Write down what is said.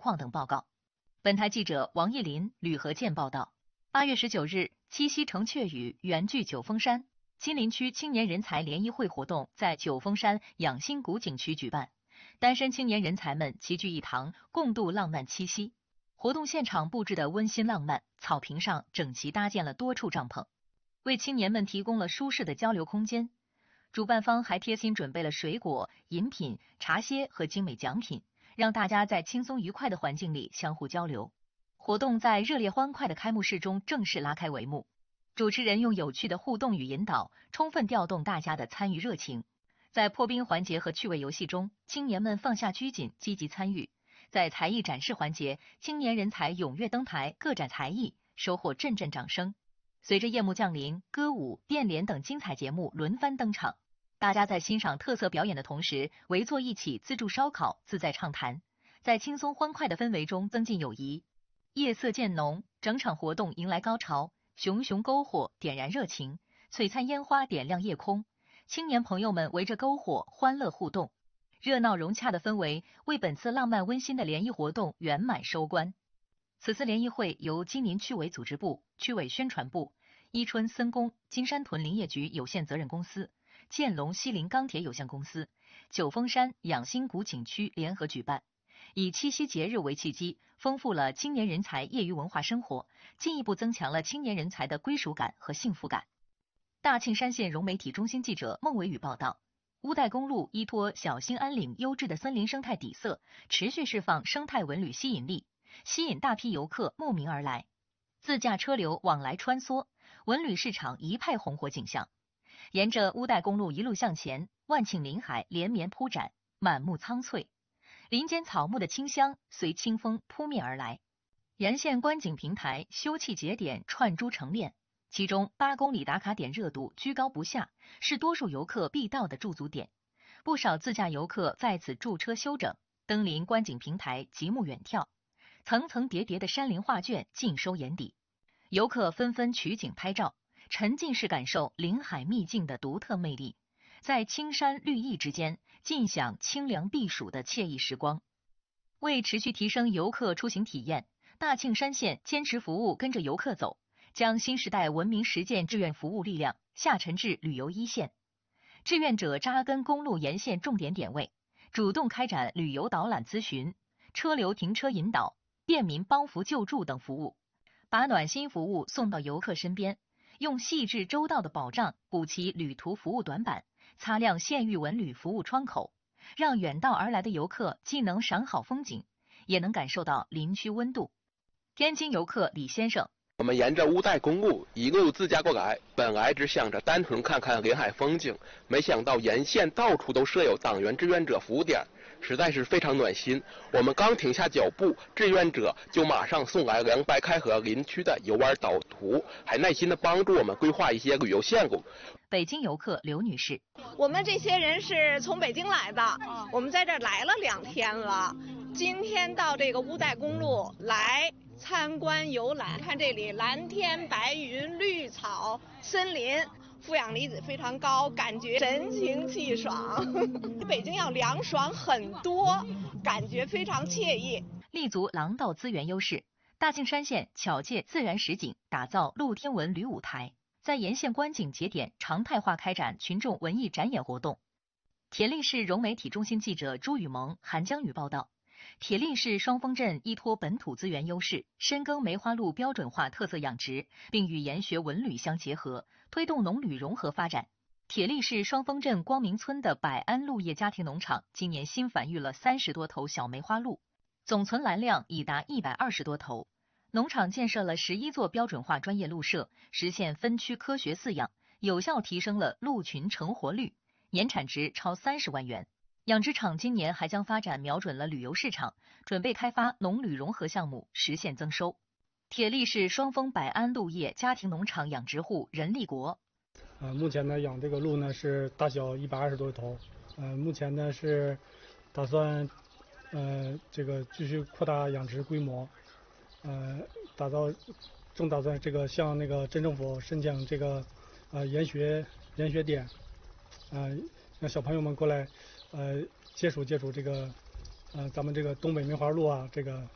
况等报告。本台记者王艺林、吕和建报道。8月19日，七夕乘雀语缘聚九峰山，金陵区青年人才联谊会活动在九峰山养心谷景区举办，单身青年人才们齐聚一堂，共度浪漫七夕。活动现场布置的温馨浪漫，草坪上整齐搭建了多处帐篷，为青年们提供了舒适的交流空间。主办方还贴心准备了水果、饮品、茶歇和精美奖品，让大家在轻松愉快的环境里相互交流。活动在热烈欢快的开幕式中正式拉开帷幕。主持人用有趣的互动与引导，充分调动大家的参与热情。在破冰环节和趣味游戏中，青年们放下拘谨，积极参与。在才艺展示环节，青年人才踊跃登台，各展才艺，收获阵阵掌声。随着夜幕降临，歌舞、变脸等精彩节目轮番登场，大家在欣赏特色表演的同时，围坐一起自助烧烤，自在畅谈，在轻松欢快的氛围中增进友谊。夜色渐浓，整场活动迎来高潮，熊熊篝火点燃热情，璀璨烟花点亮夜空，青年朋友们围着篝火欢乐互动。热闹融洽的氛围为本次浪漫温馨的联谊活动圆满收官。此次联谊会由金陵区委组织部、区委宣传部、伊春森工、金山屯林业局有限责任公司、建龙西陵钢铁有限公司、九峰山养心谷景区联合举办，以七夕节日为契机，丰富了青年人才业余文化生活，进一步增强了青年人才的归属感和幸福感。大庆山县融媒体中心记者孟伟宇报道。乌代公路依托小兴安岭优质的森林生态底色，持续释放生态文旅吸引力，吸引大批游客慕名而来。自驾车流往来穿梭，文旅市场一派红火景象。沿着乌代公路一路向前，万顷林海连绵铺展，满目苍翠，林间草木的清香随清风扑面而来。沿线观景平台、休憩节点串珠成链。其中8公里打卡点热度居高不下，是多数游客必到的驻足点。不少自驾游客在此驻车休整，登临观景平台极目远眺，层层叠叠的山林画卷尽收眼底。游客纷纷取景拍照，沉浸式感受林海秘境的独特魅力，在青山绿意之间尽享清凉避暑的惬意时光。为持续提升游客出行体验，大庆山县坚持服务跟着游客走，将新时代文明实践志愿服务力量下沉至旅游一线。志愿者扎根公路沿线重点点位，主动开展旅游导览咨询、车流停车引导、便民帮扶救助等服务，把暖心服务送到游客身边，用细致周到的保障补齐旅途服务短板，擦亮县域文旅服务窗口，让远道而来的游客既能赏好风景，也能感受到林区温度。天津游客李先生， 我们沿着乌代公路一路自驾过来，本来只想着单纯看看林海风景，没想到沿线到处都设有党员志愿者服务点，实在是非常暖心。我们刚停下脚步，志愿者就马上送来凉白开河林区的游玩导图，还耐心的帮助我们规划一些旅游线路。 北京游客刘女士， 我们这些人是从北京来的，我们在这儿来了2天了，今天到这个乌代公路来参观游览，看这里蓝天白云、绿草森林，负氧离子非常高，感觉神清气爽。比北京要凉爽很多，感觉非常惬意。 立足廊道资源优势，大庆山县巧借自然实景，打造露天文旅舞台，在沿线观景节点常态化开展群众文艺展演活动。铁力市融媒体中心记者朱雨萌、韩江宇报道。铁力市双峰镇依托本土资源优势，深耕梅花鹿标准化特色养殖，并与研学文旅相结合，推动农旅融合发展。铁力市双峰镇光明村的百安鹿业家庭农场今年新繁育了30多头小梅花鹿，总存栏量已达120多头。农场建设了11座标准化专业鹿舍，实现分区科学饲养，有效提升了鹿群成活率，年产值超30万元。养殖场今年还将发展瞄准了旅游市场，准备开发农旅融合项目，实现增收。铁力市双峰百安鹿业家庭农场养殖户任立国， 目前呢养这个鹿呢是大小120多头，目前呢是打算这个继续扩大养殖规模，正打算这个向那个镇政府申请这个研学点，让小朋友们过来接触这个咱们这个东北梅花鹿啊这个